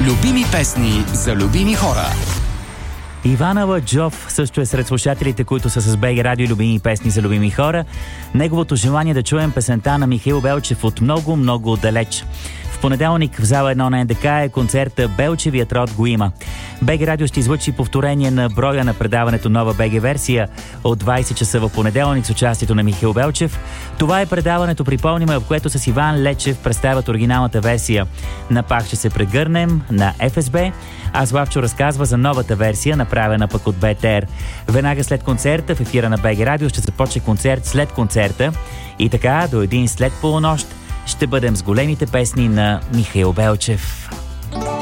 Любими песни за любими хора. Иван Аладжов също е сред слушателите, които са с БГ Радио любими песни за любими хора. Неговото желание да чуем песента на Михаил Белчев от много далеч. В понеделник в зала 1 на НДК е концерта "Белчевият род го има". БГ Радио ще излъчи повторение на броя на предаването "Нова БГ версия" от 20 часа в понеделник с участието на Михаил Белчев. Това е предаването, припомниме, в което с Иван Лечев представят оригиналната версия на "Пак ще се прегърнем" на ФСБ, а Славчо разказва за новата версия, направена пък от БТР. Веднага след концерта в ефира на БГ Радио ще започне концерт след концерта и така до 1 след полунощ ще бъдем с големите песни на Михаил Белчев.